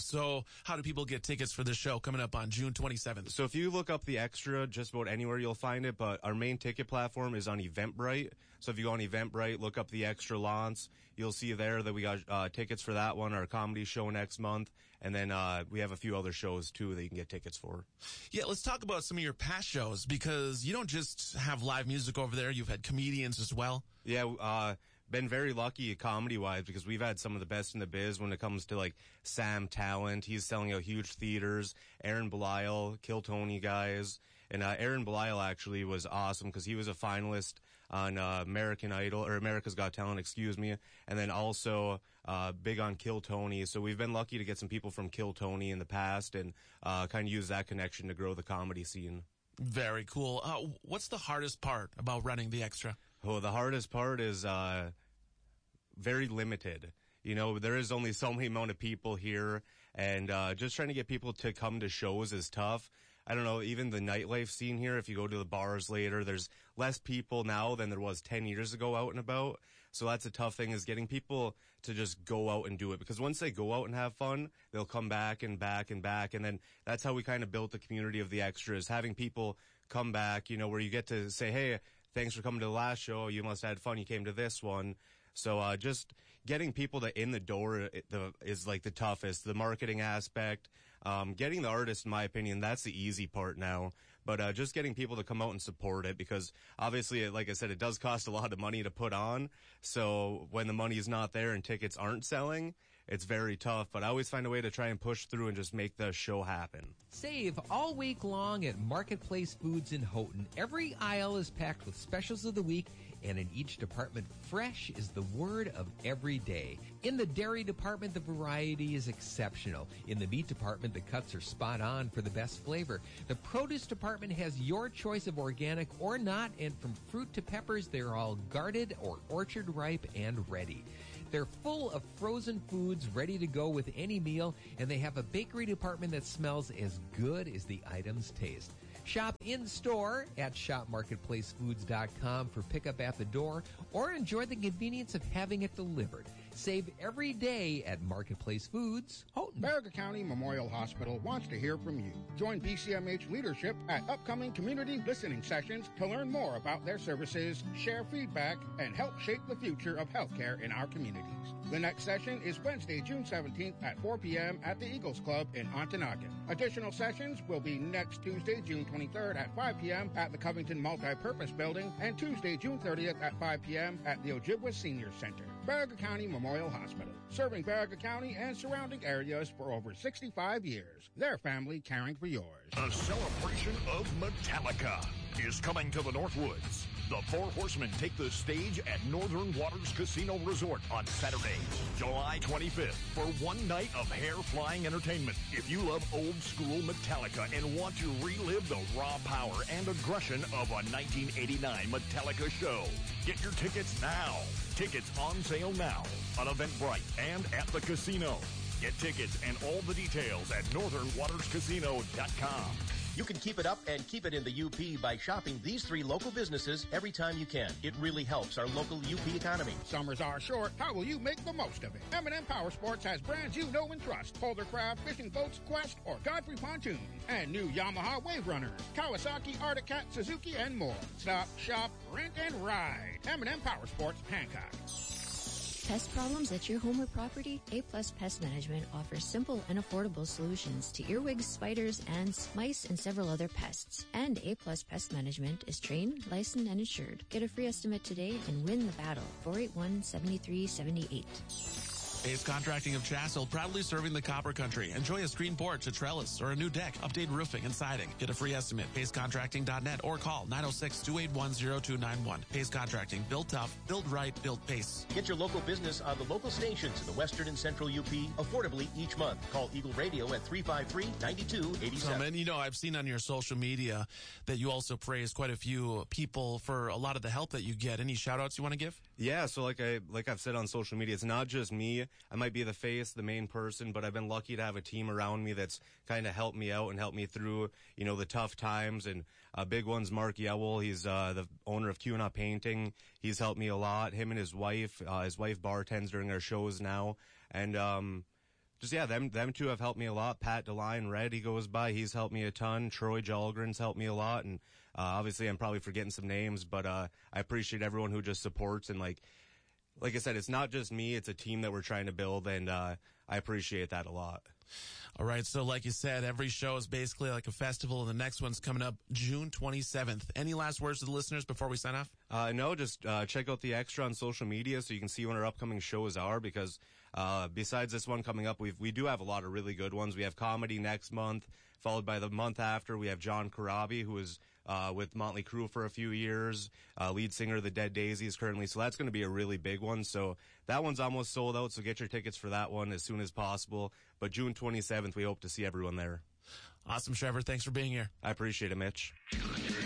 So how do people get tickets for this show coming up on June 27th? So if you look up the Extra, just about anywhere you'll find it, but our main ticket platform is on Eventbrite. So if you go on Eventbrite, look up the Extra launch, you'll see there that we got tickets for that one, our comedy show next month, and then we have a few other shows too that you can get tickets for. Yeah, let's talk about some of your past shows, because you don't just have live music over there, you've had comedians as well. Yeah, been very lucky comedy-wise because we've had some of the best in the biz when it comes to like Sam Talent. He's selling out huge theaters. Aaron Belial, Kill Tony guys. And Aaron Belial actually was awesome because he was a finalist on American Idol, or America's Got Talent, excuse me. And then also big on Kill Tony. So we've been lucky to get some people from Kill Tony in the past and kind of use that connection to grow the comedy scene. Very cool. What's the hardest part about running the Extra? Oh, the hardest part is very limited. You know, there is only so many amount of people here, and just trying to get people to come to shows is tough. I don't know, even the nightlife scene here, if you go to the bars later, there's less people now than there was 10 years ago out and about. So that's a tough thing, is getting people to just go out and do it. Because once they go out and have fun, they'll come back and back and back. And then that's how we kind of built the community of the Extras, having people come back, you know, where you get to say, hey, thanks for coming to the last show. You must have had fun. You came to this one. So just getting people to in the door is like the toughest. The marketing aspect, getting the artist, in my opinion, that's the easy part now. But just getting people to come out and support it, because obviously, like I said, it does cost a lot of money to put on. So when the money is not there and tickets aren't selling, it's very tough. But I always find a way to try and push through and just make the show happen. Save all week long at Marketplace Foods in Houghton. Every aisle is packed with specials of the week, and in each department, fresh is the word of every day. In the dairy department, the variety is exceptional. In the meat department, the cuts are spot on for the best flavor. The produce department has your choice of organic or not, and from fruit to peppers, they're all guarded or orchard ripe and ready. They're full of frozen foods ready to go with any meal, and they have a bakery department that smells as good as the items taste. Shop in-store at shopmarketplacefoods.com for pickup at the door, or enjoy the convenience of having it delivered. Save every day at Marketplace Foods, Houghton. Baraga County Memorial Hospital wants to hear from you. Join BCMH leadership at upcoming community listening sessions to learn more about their services, share feedback, and help shape the future of healthcare in our communities. The next session is Wednesday, June 17th at 4 p.m. at the Eagles Club in Ontonagon. Additional sessions will be next Tuesday, June 23rd at 5 p.m. at the Covington Multipurpose Building, and Tuesday, June 30th at 5 p.m. at the Ojibwa Senior Center. Baraga County Memorial Hospital, serving Baraga County and surrounding areas for over 65 years. Their family caring for yours. A celebration of Metallica is coming to the Northwoods. The Four Horsemen take the stage at Northern Waters Casino Resort on Saturday, July 25th for one night of hair-flying entertainment. If you love old-school Metallica and want to relive the raw power and aggression of a 1989 Metallica show, get your tickets now. Tickets on sale now on Eventbrite and at the casino. Get tickets and all the details at northernwaterscasino.com. You can keep it up and keep it in the UP by shopping these 3 local businesses every time you can. It really helps our local UP economy. Summers are short. How will you make the most of it? M&M Power Sports has brands you know and trust. Bouldercraft, Fishing Boats, Quest, or Godfrey Pontoons. And new Yamaha Wave Runners, Kawasaki, Arctic Cat, Suzuki, and more. Stop, shop, rent, and ride. M&M Power Sports, Hancock. Pest problems at your home or property? A-Plus Pest Management offers simple and affordable solutions to earwigs, spiders, ants, mice, and several other pests. And A-Plus Pest Management is trained, licensed, and insured. Get a free estimate today and win the battle. 481-7378. Pace Contracting of Chassell, proudly serving the Copper Country. Enjoy a screen porch, a trellis, or a new deck. Update roofing and siding. Get a free estimate. PaceContracting.net or call 906-281-0291. Pace Contracting. Built tough, built right, built Pace. Get your local business on the local stations in the Western and Central UP affordably each month. Call Eagle Radio at 353-9287. So, man, you know, I've seen on your social media that you also praise quite a few people for a lot of the help that you get. Any shout-outs you want to give? Yeah, so like I've said on social media, it's not just me. I might be the face, the main person, but I've been lucky to have a team around me that's kind of helped me out and helped me through, you know, the tough times. And big one's Mark Yewell. He's the owner of Kuna Painting. He's helped me a lot. Him and his wife bartends during our shows now. And them two have helped me a lot. Pat DeLine, Red, he goes by. He's helped me a ton. Troy Jolgren's helped me a lot. And obviously I'm probably forgetting some names, but I appreciate everyone who just supports. And like I said, it's not just me. It's a team that we're trying to build, and I appreciate that a lot. All right, so like you said, every show is basically like a festival, and the next one's coming up June 27th. Any last words to the listeners before we sign off? No, just check out the Extra on social media so you can see when our upcoming shows are, because besides this one coming up, we do have a lot of really good ones. We have comedy next month, followed by the month after. We have John Corabi, who is with Motley Crue for a few years, lead singer of the Dead Daisies currently. So that's going to be a really big one. So that one's almost sold out, so get your tickets for that one as soon as possible. But June 27th, we hope to see everyone there. Awesome, Trevor. Thanks for being here. I appreciate it, Mitch.